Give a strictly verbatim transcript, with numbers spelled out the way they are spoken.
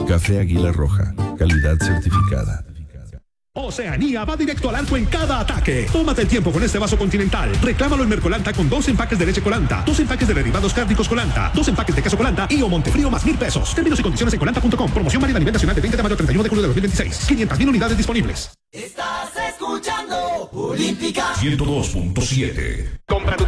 Café Águila Roja, calidad certificada. Oceanía va directo al arco en cada ataque. Tómate el tiempo con este vaso Continental. Reclámalo en Mercolanta con dos empaques de leche Colanta, dos empaques de derivados cárnicos Colanta, dos empaques de queso Colanta y o Montefrío más mil pesos. Términos y condiciones en colanta punto com. Promoción válida a nivel nacional de veinte de mayo a treinta y uno de julio de dos mil veintiséis. quinientas mil unidades disponibles. Estás escuchando Olímpica ciento dos punto siete. Compra tu